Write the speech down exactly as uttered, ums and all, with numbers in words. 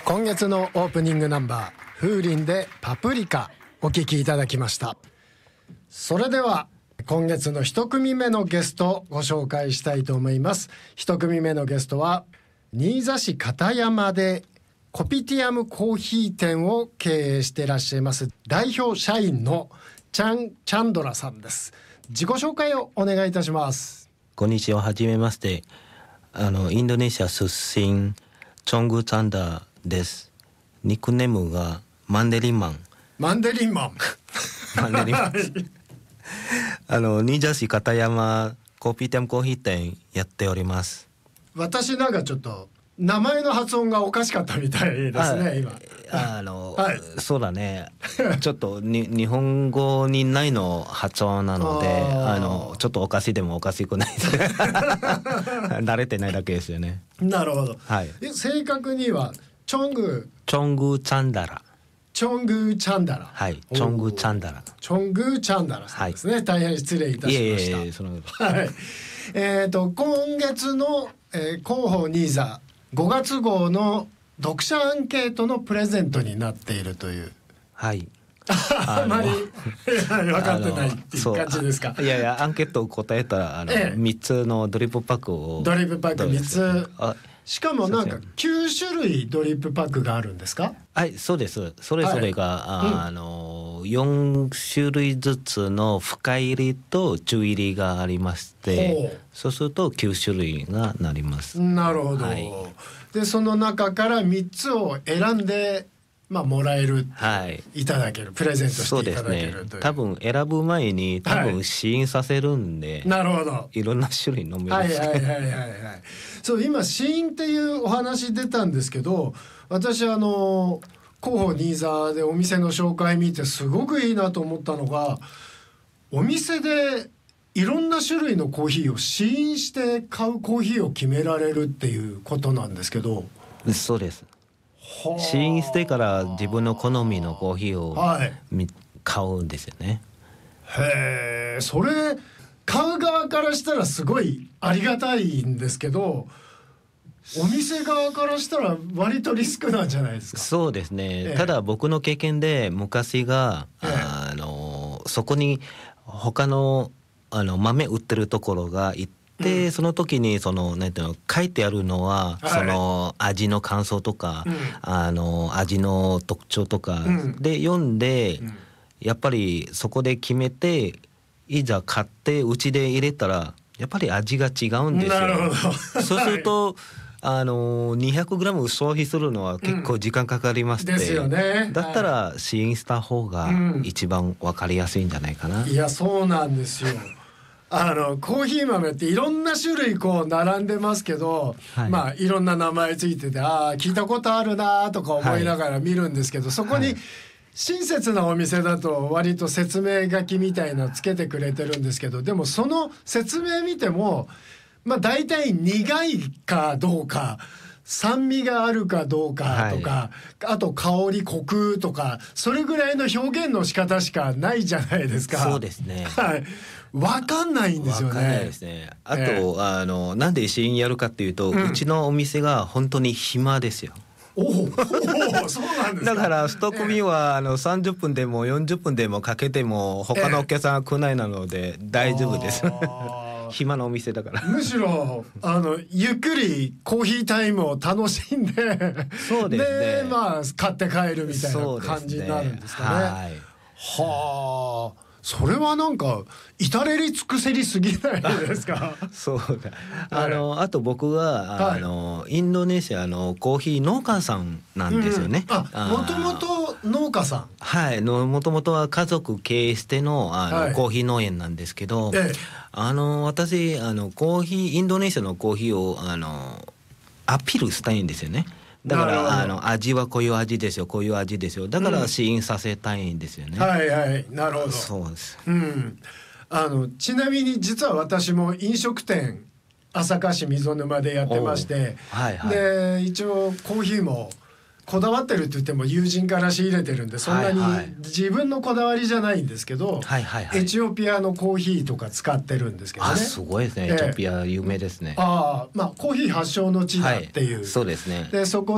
今月のオープニングナンバー、風鈴でパプリカお聴きいただきました。それでは今月の一組目のゲストをご紹介したいと思います。一組目のゲストは新座市片山でコピティアムコーヒー店を経営していらっしゃいます代表社員のチャン・チャンドラさんです。自己紹介をお願いいたします。 こんにちは、はじめまして。あのインドネシア出身チョング・チャンダです。ニックネームがマンデリンマン。 マンデリンマンマンデリンマンあの新座市片山コピティアムコーヒー店やっております。 私なんかちょっと名前の発音がおかしかったみたいですね今。 あの、 はい、そうだねちょっとに日本語にないの発音なのであのちょっとおかしいでもおかしくないです慣れてないだけですよね。 なるほど、 はい、 正確にはチョングチョングチャンダラチョングチャンダラはいチョングチャンダラチョングチャンダラさんですね、はい、大変失礼いたしました。いえいえそのはいえーと今月の、えー、広報ニーザごがつ号の読者アンケートのプレゼントになっているという。 はいあまり分かってないっていう感じですか。 いやいやアンケートを答えたらあの、ええ、みっつのドリップパックをドリップパックみっつしかもなんかきゅうしゅるいドリップパックがあるんですか。 はいそうです。それぞれが、はい、あのよんしゅるいずつの深入りと中入りがありまして、そうするときゅうしゅるいがなります。 なるほど、はい、でその中からみっつを選んでまあ、もらえる、はい、いただけるプレゼントしていただけるという。そうですね、多分選ぶ前に多分試飲させるんで、はい、なるほどいろんな種類飲める。 はいはいはいはいはいそう今試飲っていうお話出たんですけど、私あの広報ニーザでお店の紹介見てすごくいいなと思ったのが、お店でいろんな種類のコーヒーを試飲して買うコーヒーを決められるっていうことなんですけど。 そうです。試飲してから自分の好みのコーヒーを、はい、買うんですよね。 へえ、それ買う側からしたらすごいありがたいんですけど、お店側からしたら割とリスクなんじゃないですか。 そうですね、ええ、ただ僕の経験で昔が、ええ、あのそこに他の、あの豆売ってるところがいてで、うん、その時にそのなんていうの書いてあるのは、はい、その味の感想とか、うん、あの味の特徴とか、うん、で読んで、うん、やっぱりそこで決めていざ買ってうちで入れたらやっぱり味が違うんですよ。 なるほどそうするとあの にひゃくグラム 消費するのは結構時間かかりまして、うん、ですよね。だったら試飲した方が一番分かりやすいんじゃないかな、 うん、いやそうなんですよあのコーヒー豆っていろんな種類こう並んでますけど、はい、まあいろんな名前ついてて、ああ聞いたことあるなとか思いながら見るんですけど、はい、そこに親切なお店だと割と説明書きみたいのつけてくれてるんですけど、でもその説明見てもまあ大体苦いかどうか酸味があるかどうかとか、はい、あと香りコクとかそれぐらいの表現の仕方しかないじゃないですか。 そうですね、 はい、分かんないんですよね。 分かんないですね。あと、えー、あのなんで試飲やるかっていうと、うん、うちのお店が本当に暇ですよ。 おおそうなんですか。 だから一組は、えー、あのさんじゅっぷんでもよんじゅっぷんでもかけても他のお客さんが来ないなので大丈夫です、えー暇なお店だから。 むしろあのゆっくりコーヒータイムを楽しんでそうですね、 でまあ買って帰るみたいな感じになるんですかね。はい、はあ、それはなんか至れり尽くせりすぎないですか。 そうだ、あの、はい、あと僕はあの、はい、インドネシアのコーヒー農家さんなんですよね。 うん、あ、もともと農家さん。 はい、のもともとは家族経営しての、あの、はい、コーヒー農園なんですけど、ええ、あの私あのコーヒーインドネシアのコーヒーをあのアピールしたいんですよね。だからあの味はこういう味ですよ、こういう味ですよ、だから試飲させたいんですよね。 うん、はいはい、なるほど。 そうです、 うん、あのちなみに実は私も飲食店朝霞市溝沼でやってまして、はいはい、で一応コーヒーもこだわってるって言っても友人から仕入れてるんでそんなに自分のこだわりじゃないんですけど、はいはいはい、エチオピアのコーヒーとか使ってるんですけどね。 あ、すごいですね、えー、エチオピア有名ですね。 あ、まあコーヒー発祥の地だっていう、 はい、そうですね。 でそこ